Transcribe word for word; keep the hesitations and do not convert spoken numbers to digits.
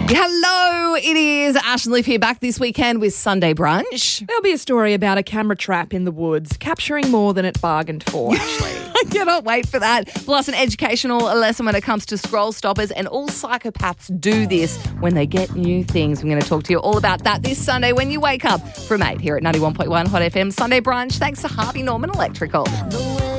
Hello, it is Ash and Liv here back this weekend with Sunday Brunch. There'll be a story about a camera trap in the woods, capturing more than it bargained for, actually. I cannot wait for that. Plus an educational lesson when it comes to scroll stoppers, and all psychopaths do this when they get new things. I'm going to talk to you all about that this Sunday when you wake up from eight here at ninety-one point one Hot F M. Sunday Brunch, thanks to Harvey Norman Electrical.